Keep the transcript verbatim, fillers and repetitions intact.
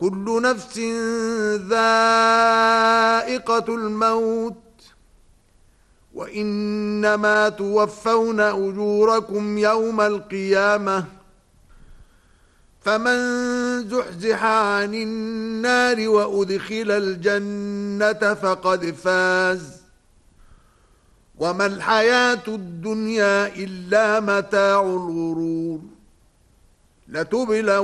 كل نفس ذائقة الموت وإنما توفون أجوركم يوم القيامة فمن زحزح عن النار وأدخل الجنة فقد فاز وما الحياة الدنيا إلا متاع الغرور لتبلون